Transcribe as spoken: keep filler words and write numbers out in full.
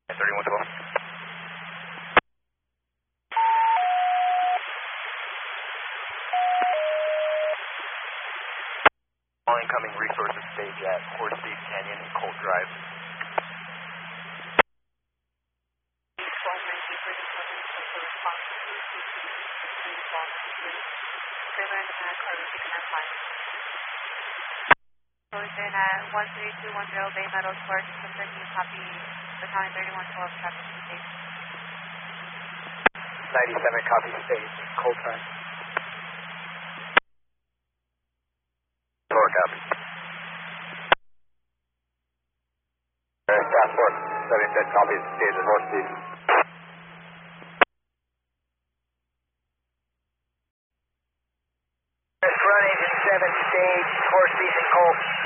thirty-one twelve. All incoming resources stage at Horse Thief Canyon and Colt Drive. Closing at one three two one zero Bay Meadows Park, confirm you copy battalion thirty-one twelve traffic station. ninety-seven copy stage, Colt Drive. Four copy. Transport, seventy-seven copy stage at Horse Thief. Front engine seven stage, Horse Thief and Colt.